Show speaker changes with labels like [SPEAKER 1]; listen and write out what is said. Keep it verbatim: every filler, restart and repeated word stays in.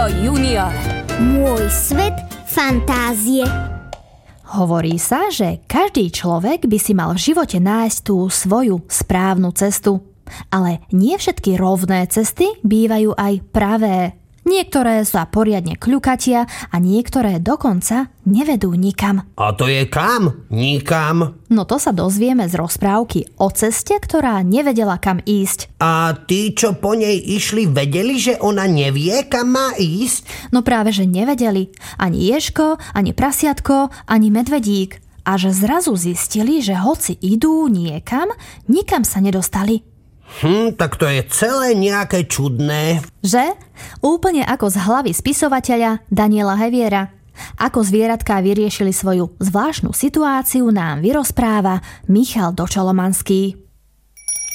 [SPEAKER 1] Leo junior.
[SPEAKER 2] Môj svet fantázie.
[SPEAKER 3] Hovorí sa, že každý človek by si mal v živote nájsť tú svoju správnu cestu. Ale nie všetky rovné cesty bývajú aj pravé. Niektoré sa poriadne kľukatia a niektoré dokonca nevedú nikam.
[SPEAKER 4] A to je kam? Nikam.
[SPEAKER 3] No to sa dozvieme z rozprávky o ceste, ktorá nevedela kam ísť.
[SPEAKER 4] A tí, čo po nej išli, vedeli, že ona nevie, kam má ísť?
[SPEAKER 3] No práve, že nevedeli. Ani ježko, ani prasiatko, ani medvedík. A že zrazu zistili, že hoci idú niekam, nikam sa nedostali.
[SPEAKER 4] Hm, tak to je celé nejaké čudné.
[SPEAKER 3] Že? Úplne ako z hlavy spisovateľa Daniela Heviera. Ako zvieratká vyriešili svoju zvláštnu situáciu, nám vyrozpráva Michal Dočolomanský.